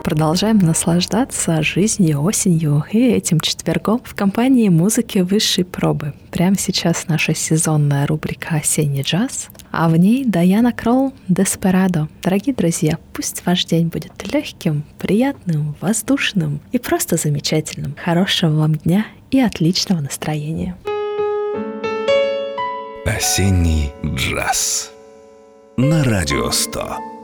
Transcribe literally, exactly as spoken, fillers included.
продолжаем наслаждаться жизнью, осенью и этим четвергом в компании музыки высшей пробы. Прямо сейчас наша сезонная рубрика «Осенний джаз», а в ней Дайана Кролл «Деспирадо». Дорогие друзья, пусть ваш день будет легким, приятным, воздушным и просто замечательным. Хорошего вам дня и отличного настроения. «Осенний джаз» на Радио сто.